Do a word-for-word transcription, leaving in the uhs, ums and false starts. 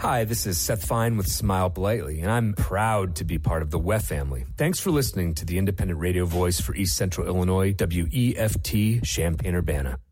Hi, this is Seth Fine with Smile Politely, and I'm proud to be part of the W E F family. Thanks for listening to the independent radio voice for East Central Illinois, W E F T, Champaign-Urbana.